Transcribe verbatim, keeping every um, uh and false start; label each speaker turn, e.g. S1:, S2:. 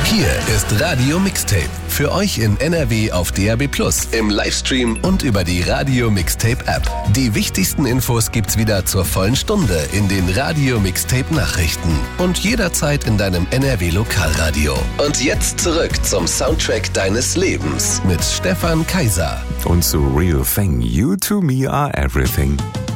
S1: Hier ist Radio Mixtape. Für euch in N R W auf D A B plus, im Livestream und über die Radio Mixtape App. Die wichtigsten Infos gibt's wieder zur vollen Stunde in den Radio Mixtape Nachrichten und jederzeit in deinem N R W Lokalradio. Und jetzt zurück zum Soundtrack deines Lebens mit Stefan Kaiser.
S2: Und zu Real Thing, You to Me are everything.